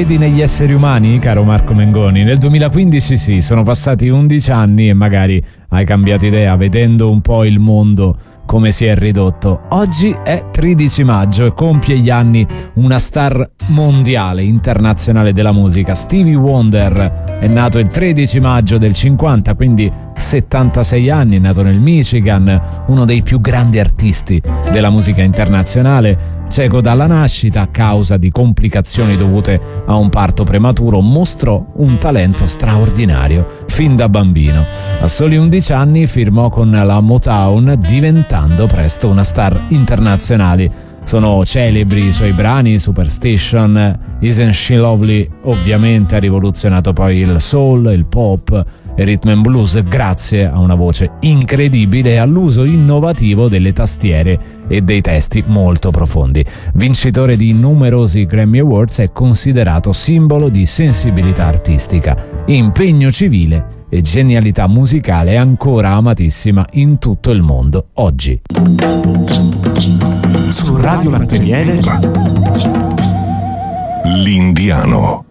credi negli esseri umani, caro Marco Mengoni? Nel 2015 sì, sono passati 11 anni e magari hai cambiato idea vedendo un po' il mondo come si è ridotto. Oggi è 13 maggio e compie gli anni una star mondiale, internazionale della musica. Stevie Wonder è nato il 13 maggio del 50, quindi 76 anni, è nato nel Michigan, uno dei più grandi artisti della musica internazionale. Cieco dalla nascita a causa di complicazioni dovute a un parto prematuro, mostrò un talento straordinario fin da bambino. A soli 11 anni firmò con la Motown, diventando presto una star internazionale. Sono celebri i suoi brani, Superstition, Isn't She Lovely, ovviamente ha rivoluzionato poi il soul, il pop e rhythm and blues grazie a una voce incredibile e all'uso innovativo delle tastiere e dei testi molto profondi. Vincitore di numerosi Grammy Awards, è considerato simbolo di sensibilità artistica, impegno civile e genialità musicale, ancora amatissima in tutto il mondo oggi. Su Radio Latteriere, L'Indiano.